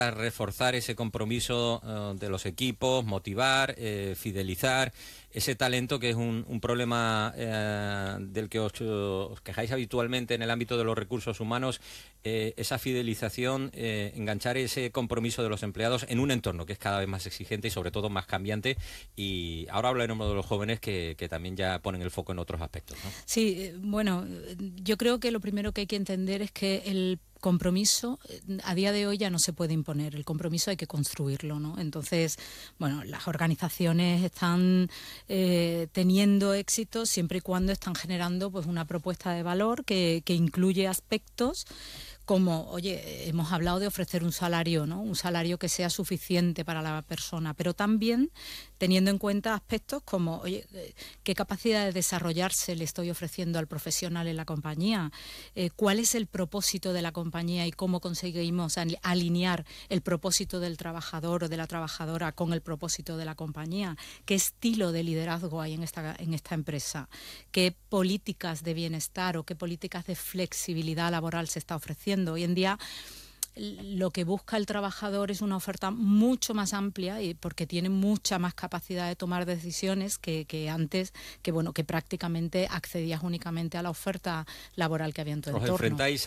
reforzar ese compromiso de los equipos, motivar, fidelizar ese talento, que es un problema del que os quejáis habitualmente en el ámbito de los recursos humanos, esa fidelización, enganchar ese compromiso de los empleados en un entorno que es cada vez más exigente y sobre todo más cambiante. Y ahora hablaremos de los jóvenes que también ya ponen el foco en otros aspectos, ¿no? Sí, bueno, yo creo que lo primero que hay que entender es que el compromiso a día de hoy ya no se puede imponer, el compromiso hay que construirlo, ¿no? Entonces, bueno, las organizaciones están teniendo éxito siempre y cuando están generando pues una propuesta de valor que incluye aspectos como, oye, hemos hablado de ofrecer un salario, ¿no? Un salario que sea suficiente para la persona, pero también teniendo en cuenta aspectos como, oye, qué capacidad de desarrollarse le estoy ofreciendo al profesional en la compañía, cuál es el propósito de la compañía y cómo conseguimos alinear el propósito del trabajador o de la trabajadora con el propósito de la compañía, qué estilo de liderazgo hay en esta empresa, qué políticas de bienestar o qué políticas de flexibilidad laboral se está ofreciendo. Hoy en día lo que busca el trabajador es una oferta mucho más amplia y porque tiene mucha más capacidad de tomar decisiones que antes, que prácticamente accedías únicamente a la oferta laboral que había en tu entorno. Os enfrentáis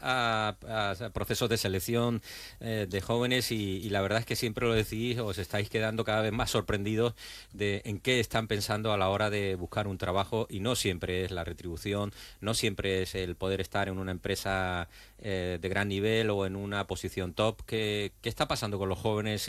a procesos de selección de jóvenes y la verdad es que siempre lo decís, os estáis quedando cada vez más sorprendidos de en qué están pensando a la hora de buscar un trabajo, y no siempre es la retribución, no siempre es el poder estar en una empresa de gran nivel o en una posición top. ¿Qué está pasando con los jóvenes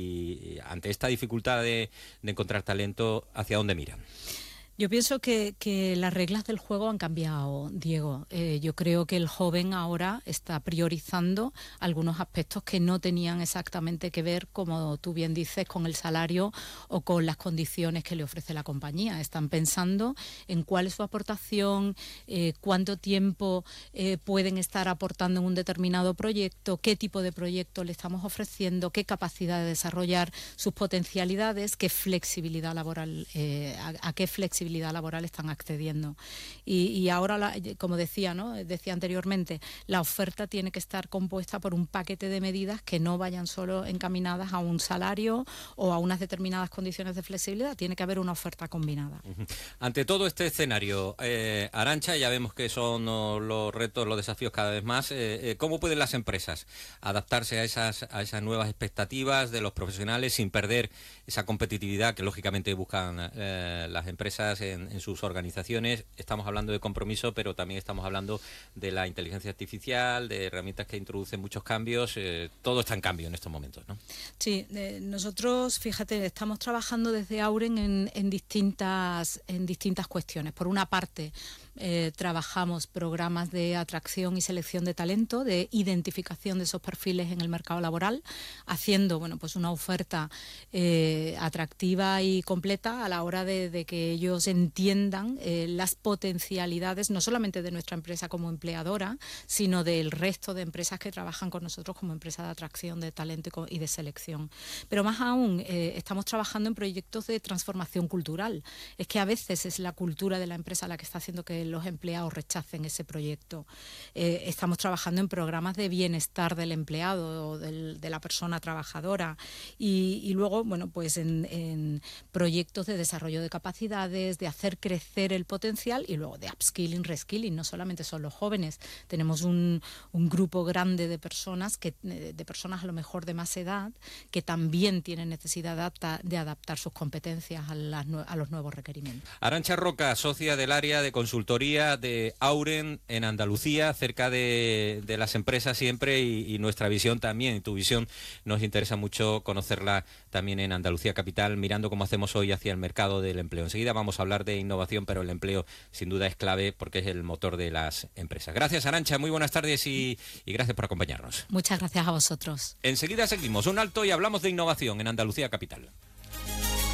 y ante esta dificultad de encontrar talento, hacia dónde miran? Yo pienso que las reglas del juego han cambiado, Diego. Yo creo que el joven ahora está priorizando algunos aspectos que no tenían exactamente que ver, como tú bien dices, con el salario o con las condiciones que le ofrece la compañía. Están pensando en cuál es su aportación, cuánto tiempo pueden estar aportando en un determinado proyecto, qué tipo de proyecto le estamos ofreciendo, qué capacidad de desarrollar sus potencialidades, qué flexibilidad laboral, a qué flexibilidad laboral están accediendo. Y ahora, como decía, ¿no? Decía anteriormente, la oferta tiene que estar compuesta por un paquete de medidas que no vayan solo encaminadas a un salario o a unas determinadas condiciones de flexibilidad. Tiene que haber una oferta combinada. Ante todo este escenario, Arantxa, ya vemos que son los retos, los desafíos cada vez más. ¿Cómo pueden las empresas adaptarse a esas nuevas expectativas de los profesionales sin perder esa competitividad que lógicamente buscan las empresas en sus organizaciones? Estamos hablando de compromiso, pero también estamos hablando de la inteligencia artificial, de herramientas que introducen muchos cambios. Todo está en cambio en estos momentos, ¿no? Sí, nosotros, fíjate, estamos trabajando desde Auren en distintas cuestiones. Por una parte, trabajamos programas de atracción y selección de talento, de identificación de esos perfiles en el mercado laboral, haciendo pues una oferta atractiva y completa a la hora de que ellos entiendan las potencialidades no solamente de nuestra empresa como empleadora, sino del resto de empresas que trabajan con nosotros como empresa de atracción de talento y de selección. Pero más aún, estamos trabajando en proyectos de transformación cultural. Es que a veces es la cultura de la empresa la que está haciendo que los empleados rechacen ese proyecto. Estamos trabajando en programas de bienestar del empleado o de la persona trabajadora y luego, pues en proyectos de desarrollo de capacidades, de hacer crecer el potencial y luego de upskilling, reskilling. No solamente son los jóvenes, tenemos un grupo grande de personas a lo mejor de más edad que también tienen necesidad de adaptar sus competencias a los nuevos requerimientos. Arantxa Roca, socia del área de consultoría de Auren en Andalucía, cerca de las empresas siempre y nuestra visión también, tu visión nos interesa mucho conocerla también en Andalucía capital, mirando cómo hacemos hoy hacia el mercado del empleo. Enseguida vamos a hablar de innovación, pero el empleo sin duda es clave porque es el motor de las empresas. Gracias, Arantxa, muy buenas tardes y gracias por acompañarnos. Muchas gracias a vosotros. Enseguida seguimos un alto y hablamos de innovación en Andalucía capital.